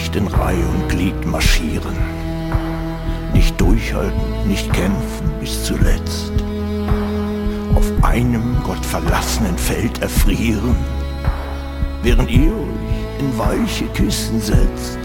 nicht in Reih und Glied marschieren, nicht durchhalten, nicht kämpfen bis zuletzt, auf einem gottverlassenen Feld erfrieren, während ihr euch in weiche Kissen setzt.